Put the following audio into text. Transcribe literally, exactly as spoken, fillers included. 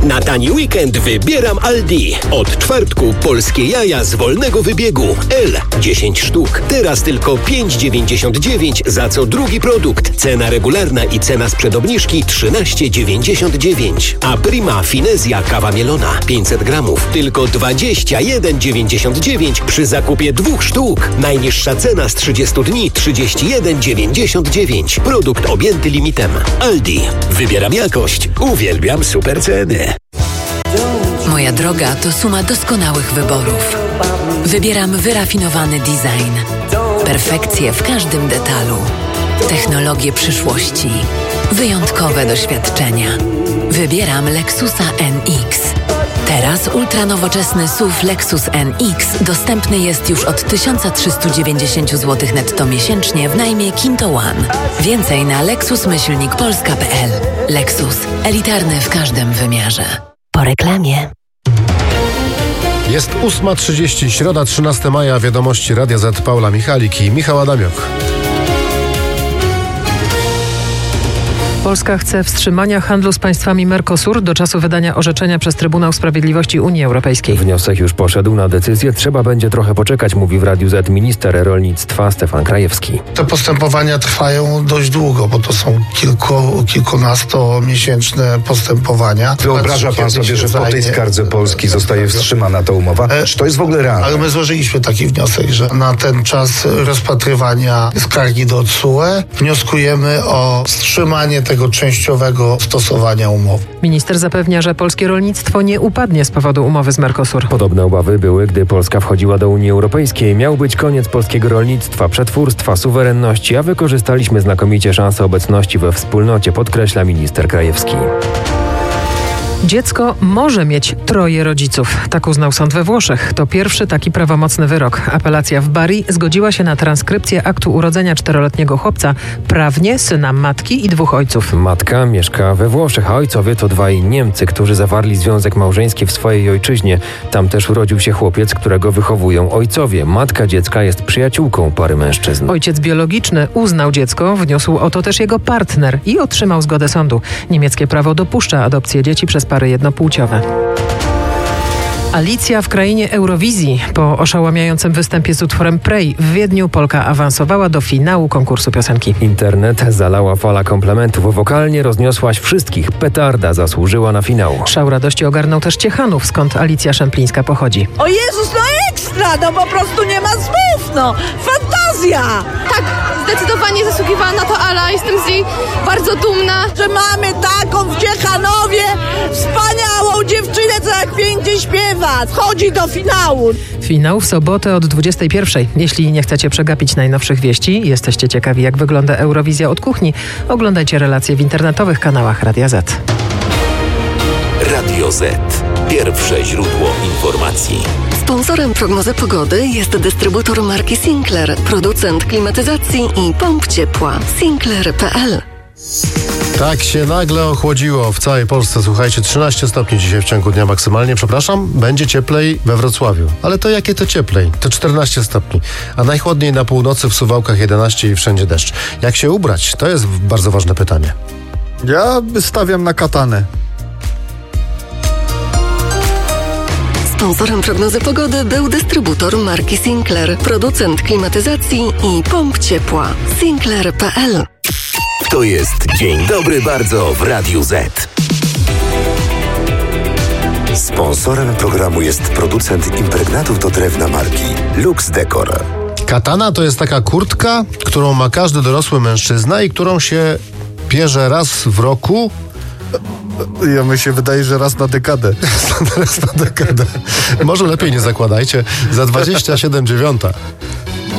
Na tani weekend wybieram Aldi. Od czwartku polskie jaja z wolnego wybiegu. L dziesięć sztuk. Teraz tylko pięć dziewięćdziesiąt dziewięć za co drugi produkt. Cena regularna i cena sprzed obniżki trzynaście dziewięćdziesiąt dziewięć. A Prima Finezja kawa mielona pięćset gramów. Tylko dwadzieścia jeden dziewięćdziesiąt dziewięć przy zakupie dwóch sztuk. Najniższa cena z trzydziestu dni trzydzieści jeden dziewięćdziesiąt dziewięć. Produkt objęty limitem. Aldi. Wybieram jakość. Uwielbiam super ceny. Moja droga to suma doskonałych wyborów. Wybieram wyrafinowany design. Perfekcję w każdym detalu. Technologie przyszłości. Wyjątkowe doświadczenia. Wybieram Lexusa N X. Teraz ultranowoczesny S U V Lexus N X dostępny jest już od tysiąc trzysta dziewięćdziesiąt złotych netto miesięcznie w najmie Kinto One. Więcej na lexus myślnik polska kropka p l. Lexus. Elitarny w każdym wymiarze. Po reklamie. Jest ósma trzydzieści, środa trzynastego maja, wiadomości Radia Z, Paula Michalik i Michał Adamiok. Polska chce wstrzymania handlu z państwami Mercosur do czasu wydania orzeczenia przez Trybunał Sprawiedliwości Unii Europejskiej. Wniosek już poszedł na decyzję. Trzeba będzie trochę poczekać, mówi w Radiu Z minister rolnictwa Stefan Krajewski. Te postępowania trwają dość długo, bo to są kilku, kilkunastomiesięczne postępowania. Wyobraża pan sobie, że po tej skardze Polski zostaje wstrzymana ta umowa? Czy to jest w ogóle realne? Ale my złożyliśmy taki wniosek, że na ten czas rozpatrywania skargi do T S U E wnioskujemy o wstrzymanie tego częściowego stosowania umowy. Minister zapewnia, że polskie rolnictwo nie upadnie z powodu umowy z Mercosur. Podobne obawy były, gdy Polska wchodziła do Unii Europejskiej. Miał być koniec polskiego rolnictwa, przetwórstwa, suwerenności, a wykorzystaliśmy znakomicie szansę obecności we wspólnocie, podkreśla minister Krajewski. Dziecko może mieć troje rodziców. Tak uznał sąd we Włoszech. To pierwszy taki prawomocny wyrok. Apelacja w Bari zgodziła się na transkrypcję aktu urodzenia czteroletniego chłopca, prawnie syna matki i dwóch ojców. Matka mieszka we Włoszech, a ojcowie to dwaj Niemcy, którzy zawarli związek małżeński w swojej ojczyźnie. Tam też urodził się chłopiec, którego wychowują ojcowie. Matka dziecka jest przyjaciółką pary mężczyzn. Ojciec biologiczny uznał dziecko, wniósł o to też jego partner i otrzymał zgodę sądu. Niemieckie prawo dopuszcza adopcję dzieci przez pary jednopłciowe. Alicja w krainie Eurowizji. Po oszałamiającym występie z utworem Pray w Wiedniu Polka awansowała do finału konkursu piosenki. Internet zalała fala komplementów. Wokalnie rozniosłaś wszystkich. Petarda zasłużyła na finał. Szał radości ogarnął też Ciechanów, skąd Alicja Szemplińska pochodzi. O Jezus, no ekstra! No po prostu nie ma słów, no! Fantazja! Tak, zdecydowanie zasługiwała na to Ala. Jestem z niej bardzo dumna. Że mamy taką w Ciechanowie wspaniałą dziewczynę, co jak pięknie śpiewa. Wchodzi do finału. Finał w sobotę od dwudziestej pierwszej. Jeśli nie chcecie przegapić najnowszych wieści, jesteście ciekawi, jak wygląda Eurowizja od kuchni, oglądajcie relacje w internetowych kanałach Radia Z. Radio Z. Pierwsze źródło informacji. Sponsorem prognozy pogody jest dystrybutor marki Sinclair, producent klimatyzacji i pomp ciepła. Sinclair kropka p l. Tak się nagle ochłodziło w całej Polsce. Słuchajcie, trzynaście stopni dzisiaj w ciągu dnia maksymalnie. Przepraszam, będzie cieplej we Wrocławiu. Ale to jakie to cieplej? To czternaście stopni. A najchłodniej na północy w Suwałkach jedenaście i wszędzie deszcz. Jak się ubrać? To jest bardzo ważne pytanie. Ja stawiam na katanę. Sponsorem prognozy pogody był dystrybutor marki Sinclair, producent klimatyzacji i pomp ciepła. Sinclair kropka p l. To jest Dzień Dobry Bardzo w Radiu Z. Sponsorem programu jest producent impregnatów do drewna marki Lux Decor. Katana to jest taka kurtka, którą ma każdy dorosły mężczyzna i którą się bierze raz w roku. Ja mi się wydaje, że raz na dekadę. Raz na dekadę. Może lepiej nie zakładajcie. Za dwadzieścia siedem dziewiąta.